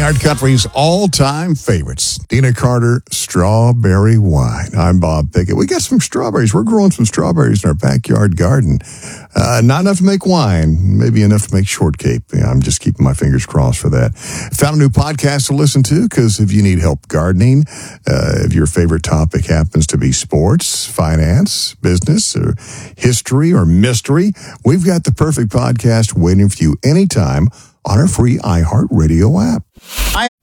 Iron Country's all-time favorites. Dina Carter, Strawberry Wine. I'm Bob Pickett. We got some strawberries. We're growing some strawberries in our backyard garden. Not enough to make wine, maybe enough to make shortcake. Yeah, I'm just keeping my fingers crossed for that. Found a new podcast to listen to, because if you need help gardening, if your favorite topic happens to be sports, finance, business, or history, or mystery, we've got the perfect podcast waiting for you anytime on our free iHeartRadio app.